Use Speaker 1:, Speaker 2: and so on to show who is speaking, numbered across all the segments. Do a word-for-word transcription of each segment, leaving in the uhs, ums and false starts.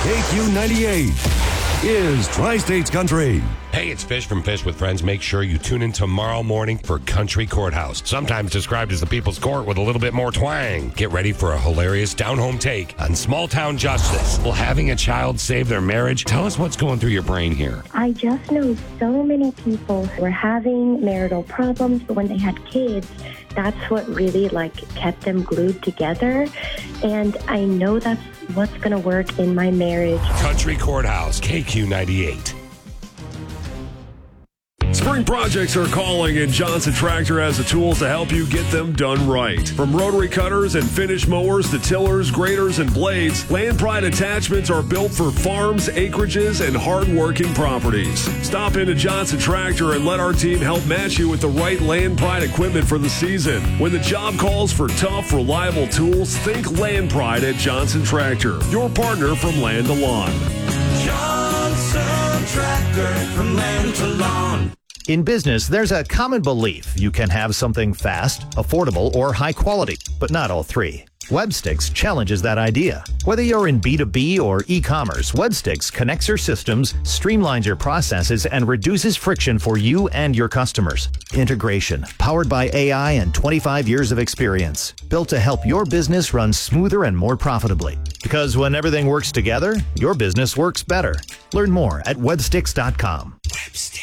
Speaker 1: K Q ninety-eight is Tri-States Country.
Speaker 2: Hey, it's Fish from Fish with Friends. Make sure you tune in tomorrow morning for Country Courthouse, sometimes described as the People's Court with a little bit more twang. Get ready for a hilarious down-home take on small-town justice. Will having a child save their marriage? Tell us what's going through your brain here.
Speaker 3: I just know so many people who were having marital problems, but when they had kids, that's what really, like, kept them glued together. And I know that's what's going to work in my marriage.
Speaker 2: Country Courthouse, K Q ninety-eight.
Speaker 4: Spring projects are calling, and Johnson Tractor has the tools to help you get them done right. From rotary cutters and finish mowers to tillers, graders, and blades, Land Pride attachments are built for farms, acreages, and hard-working properties. Stop into Johnson Tractor and let our team help match you with the right Land Pride equipment for the season. When the job calls for tough, reliable tools, think Land Pride at Johnson Tractor, your partner from land to lawn.
Speaker 5: Johnson Tractor, from land to lawn.
Speaker 6: In business, there's a common belief you can have something fast, affordable, or high quality, but not all three. Webstix challenges that idea. Whether you're in B two B or e-commerce, Webstix connects your systems, streamlines your processes, and reduces friction for you and your customers. Integration, powered by A I and twenty-five years of experience, built to help your business run smoother and more profitably. Because when everything works together, your business works better. Learn more at webstix dot com.
Speaker 2: Webstix.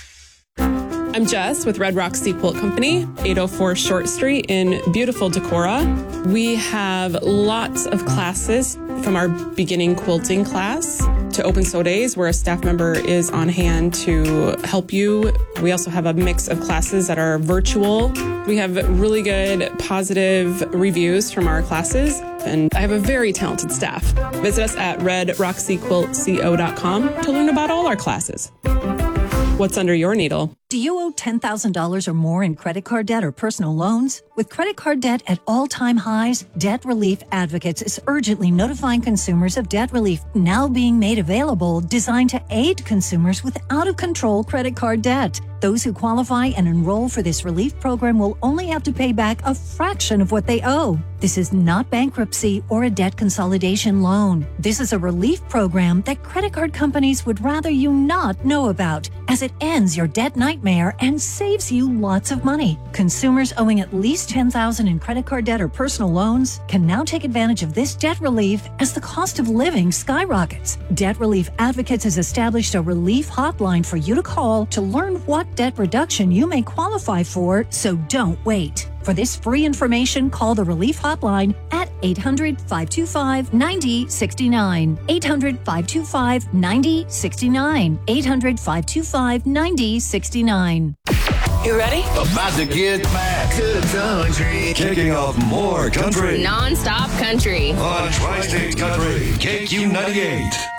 Speaker 7: I'm Jess with Red Rock Sea Quilt Company, eight oh four Short Street in beautiful Decorah. We have lots of classes from our beginning quilting class to open sew days where a staff member is on hand to help you. We also have a mix of classes that are virtual. We have really good positive reviews from our classes, and I have a very talented staff. Visit us at red rock sea quilt co dot com to learn about all our classes. What's under your needle?
Speaker 8: Do you owe ten thousand dollars or more in credit card debt or personal loans? With credit card debt at all-time highs, Debt Relief Advocates is urgently notifying consumers of debt relief now being made available, designed to aid consumers with out-of-control credit card debt. Those who qualify and enroll for this relief program will only have to pay back a fraction of what they owe. This is not bankruptcy or a debt consolidation loan. This is a relief program that credit card companies would rather you not know about, as it ends your debt nightmare and saves you lots of money. Consumers owing at least ten thousand dollars in credit card debt or personal loans can now take advantage of this debt relief as the cost of living skyrockets. Debt Relief Advocates has established a relief hotline for you to call to learn what debt reduction you may qualify for, so don't wait. For this free information, call the Relief Hotline at eight hundred, five two five, nine zero six nine. eight hundred, five two five, nine zero six nine. eight hundred, five two five, nine zero six nine.
Speaker 5: You ready?
Speaker 1: About to get back to the country. Kicking off more country.
Speaker 9: Non-stop country.
Speaker 1: On Tri-States Country, K Q ninety-eight.